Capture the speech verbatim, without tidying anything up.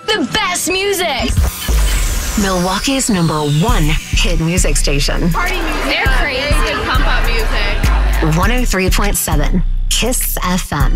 The best music. Milwaukee's number one hit music station. Party music. They're crazy. Very good pump up music. one oh three point seven Kiss F M.